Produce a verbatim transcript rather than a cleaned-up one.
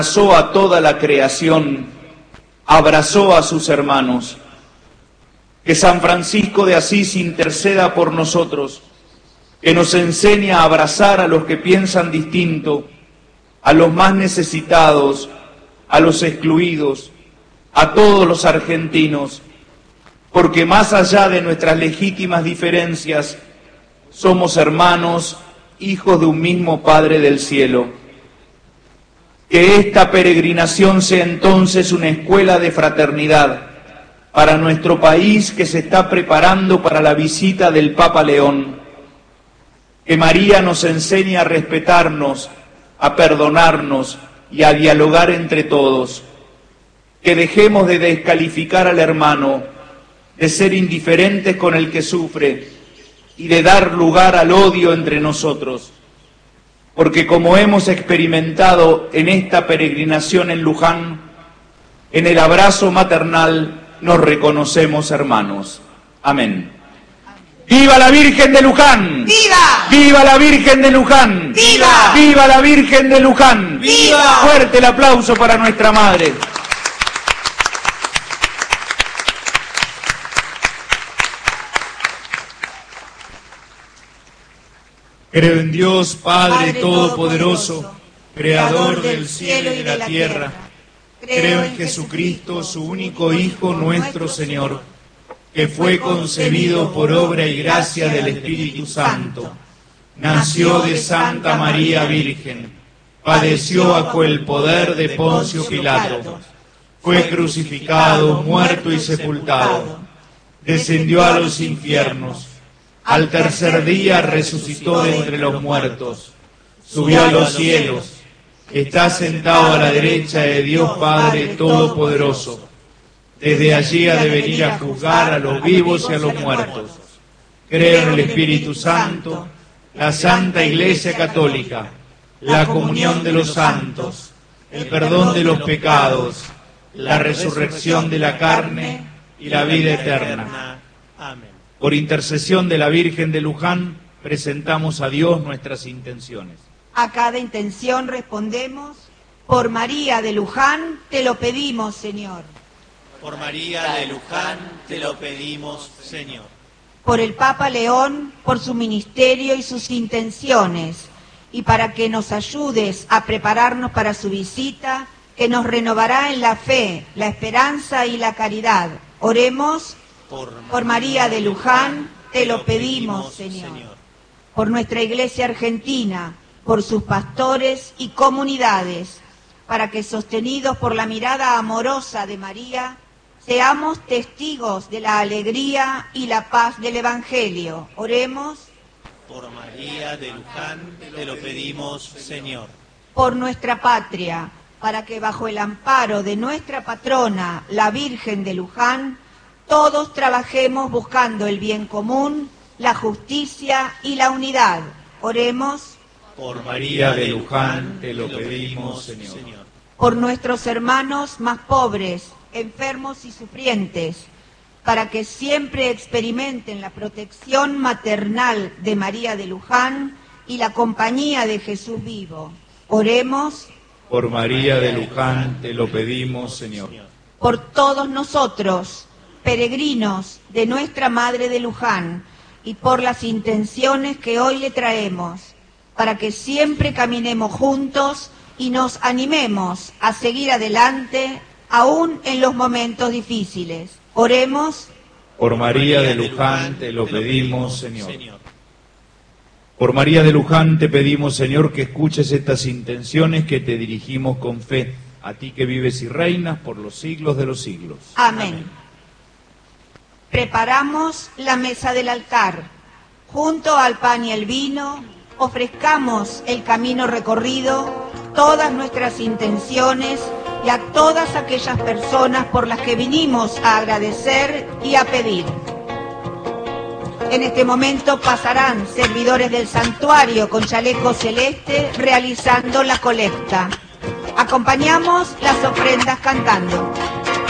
abrazó a toda la creación, abrazó a sus hermanos. Que San Francisco de Asís interceda por nosotros, que nos enseñe a abrazar a los que piensan distinto, a los más necesitados, a los excluidos, a todos los argentinos, porque más allá de nuestras legítimas diferencias, somos hermanos, hijos de un mismo Padre del cielo. Que esta peregrinación sea entonces una escuela de fraternidad para nuestro país que se está preparando para la visita del Papa León. Que María nos enseñe a respetarnos, a perdonarnos y a dialogar entre todos. Que dejemos de descalificar al hermano, de ser indiferentes con el que sufre y de dar lugar al odio entre nosotros. Porque como hemos experimentado en esta peregrinación en Luján, en el abrazo maternal nos reconocemos hermanos. Amén. ¡Viva la Virgen de Luján! ¡Viva! ¡Viva la Virgen de Luján! ¡Viva! ¡Viva la Virgen de Luján! ¡Viva! Fuerte el aplauso para nuestra Madre. Creo en Dios, Padre, Padre Todopoderoso, Todopoderoso, Creador del cielo y de la tierra. Creo en Jesucristo, su único Hijo, nuestro Señor, que fue concebido por obra y gracia del Espíritu Santo. Nació de Santa María Virgen, padeció bajo el poder de Poncio Pilato, fue crucificado, muerto y sepultado, descendió a los infiernos, al tercer día resucitó de entre los muertos, subió a los cielos, está sentado a la derecha de Dios Padre Todopoderoso. Desde allí ha de venir a juzgar a los vivos y a los muertos. Creo en el Espíritu Santo, la Santa Iglesia Católica, la comunión de los santos, el perdón de los pecados, la resurrección de la carne y la vida eterna. Amén. Por intercesión de la Virgen de Luján, presentamos a Dios nuestras intenciones. A cada intención respondemos: por María de Luján te lo pedimos, Señor. Por María de Luján te lo pedimos, Señor. Por el Papa León, por su ministerio y sus intenciones, y para que nos ayudes a prepararnos para su visita, que nos renovará en la fe, la esperanza y la caridad. Oremos. Por, por María de Luján te lo pedimos, Señor. Señor. Por nuestra Iglesia Argentina, por sus pastores y comunidades, para que sostenidos por la mirada amorosa de María, seamos testigos de la alegría y la paz del Evangelio. Oremos. Por María de Luján te lo pedimos, Señor. Por nuestra patria, para que bajo el amparo de nuestra patrona, la Virgen de Luján, todos trabajemos buscando el bien común, la justicia y la unidad. Oremos. Por María de Luján te lo pedimos, Señor. Por nuestros hermanos más pobres, enfermos y sufrientes, para que siempre experimenten la protección maternal de María de Luján y la compañía de Jesús vivo. Oremos. Por María de Luján te lo pedimos, Señor. Por todos nosotros, peregrinos de nuestra Madre de Luján, y por las intenciones que hoy le traemos, para que siempre caminemos juntos y nos animemos a seguir adelante, aún en los momentos difíciles. Oremos. Por María de Luján te lo pedimos, Señor. Por María de Luján te pedimos, Señor, que escuches estas intenciones que te dirigimos con fe, a ti que vives y reinas por los siglos de los siglos. Amén. Amén. Preparamos la mesa del altar. Junto al pan y el vino, ofrezcamos el camino recorrido, todas nuestras intenciones y a todas aquellas personas por las que vinimos a agradecer y a pedir. En este momento pasarán servidores del santuario con chaleco celeste realizando la colecta. Acompañamos las ofrendas cantando.